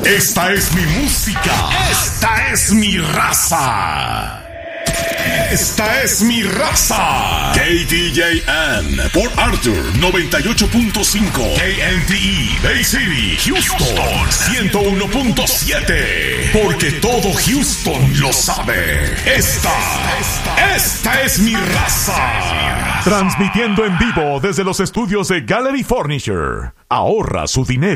Esta es mi música. Esta es mi raza. Esta es mi raza. KDJN, Port Arthur 98.5. KNTE, Bay City, Houston 101.7. Porque todo Houston lo sabe. Esta es mi raza. Transmitiendo en vivo desde los estudios de Gallery Furniture. Ahorra su dinero.